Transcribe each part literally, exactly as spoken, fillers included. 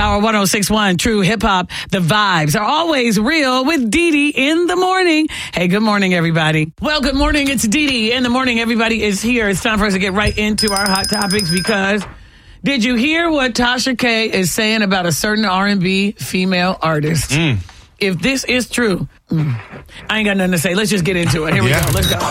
Power one oh six point one, True Hip Hop. The vibes are always real with Dee Dee in the morning. Hey, good morning, everybody. Well, good morning. It's Dee Dee in the morning. Everybody is here. It's time for us to get right into our hot topics because did you hear what Tasha K is saying about a certain R and B female artist? Mm. If this is true, mm, I ain't got nothing to say. Let's just get into it. Here yeah. we go. Let's go.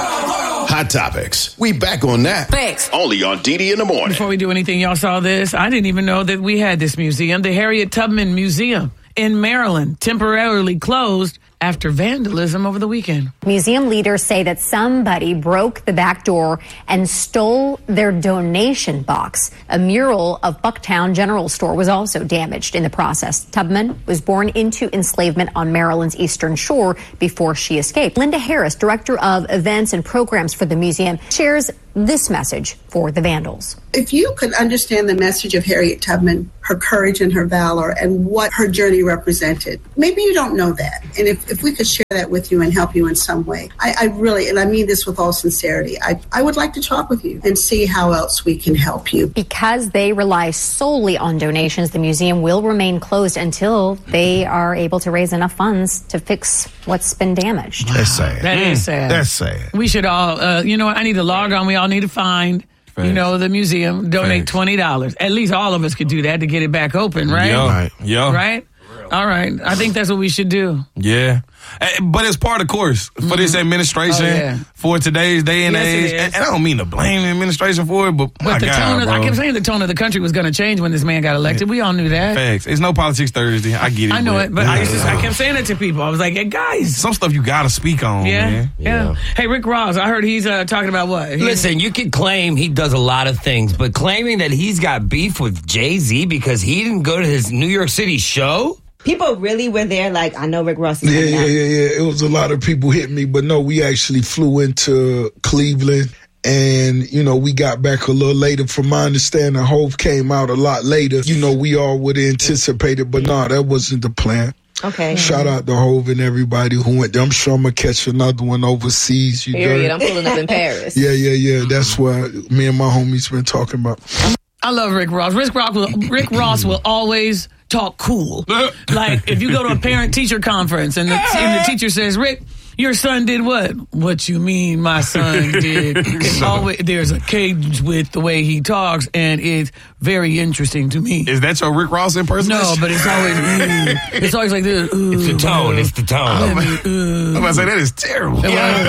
Hot Topics. We back on that. Thanks. Only on Dee Dee in the morning. Before we do anything, y'all saw this. I didn't even know that we had this museum. The Harriet Tubman Museum in Maryland temporarily closed after vandalism over the weekend. Museum leaders say that somebody broke the back door and stole their donation box. A mural of Bucktown General Store was also damaged in the process. Tubman was born into enslavement on Maryland's Eastern Shore before she escaped. Linda Harris, director of events and programs for the museum, shares this message for the vandals. If you could understand the message of Harriet Tubman, her courage and her valor, and what her journey represented, maybe you don't know that. And if, if we could share that with you and help you in some way, I, I really, and I mean this with all sincerity, I, I would like to talk with you and see how else we can help you. Because they rely solely on donations, the museum will remain closed until they are able to raise enough funds to fix what's been damaged. Wow. That's sad. That mm. is sad. That's sad. We should all, uh, you know what, I need to log on. We all need to find, Thanks. you know, the museum, donate Thanks. twenty dollars. At least all of us could do that to get it back open, right? Yeah. Right. Yeah. Right? All right. I think that's what we should do. Yeah. But it's part of the course for mm-hmm. this administration, oh, yeah. for today's day and yes, age. And, and I don't mean to blame the administration for it, but, but my the God, tone of, bro. I kept saying the tone of the country was going to change when this man got elected. We all knew that. Facts. It's no politics Thursday. I get it. I know but, it, but I, used to, I kept saying it to people. I was like, hey, guys. Some stuff you got to speak on, yeah, man. Yeah. yeah. Hey, Rick Ross, I heard he's uh, talking about what? He's, Listen, you can claim he does a lot of things, but claiming that he's got beef with Jay-Z because he didn't go to his New York City show? People really were there like, I know Rick Ross is Yeah, coming yeah, out. yeah, yeah. It was a lot of people hitting me, but no, we actually flew into Cleveland and, you know, we got back a little later. From my understanding, Hove came out a lot later. You know, we all would have anticipated, but no, that wasn't the plan. Okay. Shout out to Hove and everybody who went there. I'm sure I'm going to catch another one overseas. You Period. dirty. I'm pulling up in Paris. Yeah, yeah, yeah. That's what me and my homies been talking about. I love Rick Ross. Rick Ross will, Rick Ross will always talk cool. Like if you go to a parent-teacher conference and the, and the teacher says, Rick, your son did what? What you mean my son did? It's always, there's a cadence with the way he talks, and it's very interesting to me. Is that your Rick Ross impersonation? No, but it's always, ooh, it's always like this. Ooh, it's the tone. It's the tone. I'm about to say, that is terrible.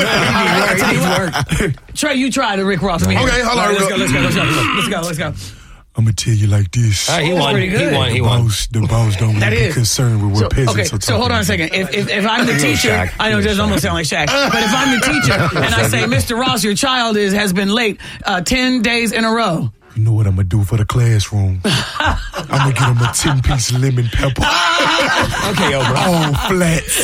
Yeah. It work. Trey, you try the Rick Ross. I mean, okay, hold on. Let's go, let's go, let's go, let's go, let's go. I'm going to tell you like this. Uh, he, won. he won. He won. He won. The boss don't really be concerned with what so, peasants okay, are talking so hold on a second. If, if, if I'm the teacher, I know it does almost sound like Shaq, but if I'm the teacher and I say, Mister Ross, your child is has been late uh, ten days in a row. You know what I'm going to do for the classroom? I'm going to get him a ten-piece lemon pepper. Okay, yo, bro. All flats.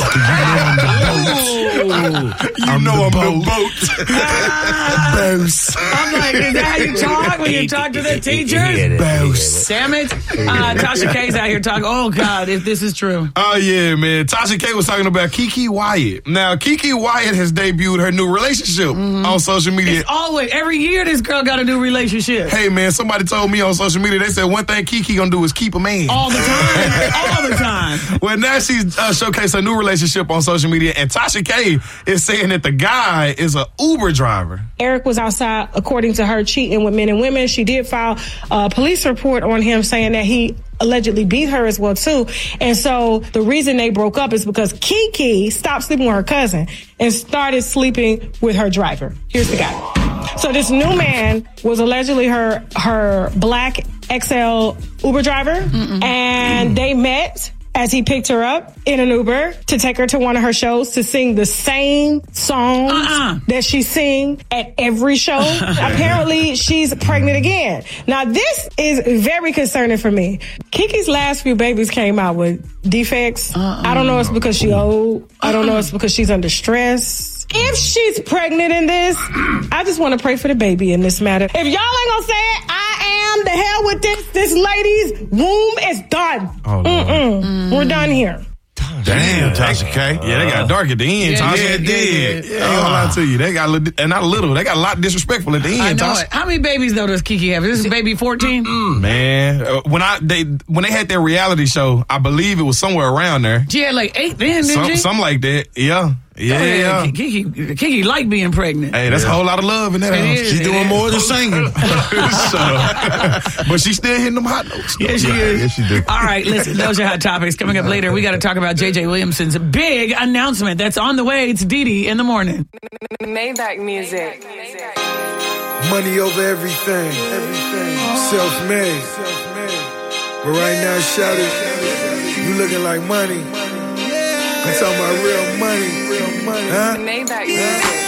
You know I'm the boat. You I'm know the I'm boat. the boat. Boss. I'm like, is that how you talk when you talk to the teachers? Boss. Damn it. Uh, Tasha K's out here talking. Oh, God, if this is true. Oh, yeah, man. Tasha K was talking about Keke Wyatt. Now, Keke Wyatt has debuted her new relationship mm-hmm. on social media. It's always, every year this girl got a new relationship. Hey, man, somebody told me on social media, they said one thing Keke gonna do is keep a man. All the time. All the time. Well, now she's uh, showcased her new relationship on social media, and Tasha K is saying that the guy is an Uber driver. Eric was outside, according to her, cheating with men and women. She did file a police report on him saying that he allegedly beat her as well, too. And so the reason they broke up is because Keke stopped sleeping with her cousin and started sleeping with her driver. Here's the guy. So this new man was allegedly her her black X L Uber driver, Mm-mm. and Mm-mm. they met as he picked her up in an Uber to take her to one of her shows to sing the same songs uh-uh. that she sing at every show. Apparently, she's pregnant again. Now, this is very concerning for me. Keke's last few babies came out with defects. Uh-uh. I don't know if it's because she's old. I don't know if it's because she's under stress. If she's pregnant in this, I just want to pray for the baby in this matter. If y'all ain't gonna say it, I am. The hell with this. This lady's womb is done. Oh, Mm-mm. Mm. We're done here. Damn, Tasha K. Yeah, they got dark at the end, Yeah, Tasha. yeah, Yeah, it did. I ain't gonna lie to you. They got, a little, and not a little, they got a lot disrespectful at the end, I know Tasha. it. How many babies though does Kiki have? Is this baby fourteen? Man, uh, when I they when they had their reality show, I believe it was somewhere around there. She had like eight then, didn't Some, she? something like that. Yeah. Yeah, Oh, yeah. Kiki, Kiki like being pregnant. Hey, that's a whole lot of love in that It house. is, She it doing is. more than singing. so, but she still hitting them hot notes. Yes, she is. Yes, she do. All right, listen, those are hot topics. Coming up later, we got to talk about J J Williamson's big announcement that's on the way. It's Dee Dee in the morning. Maybach music. Money over everything. Everything. Self-made. But right now, shout it. You looking like money. I'm talking about real money. Real money. Huh? Maybach music.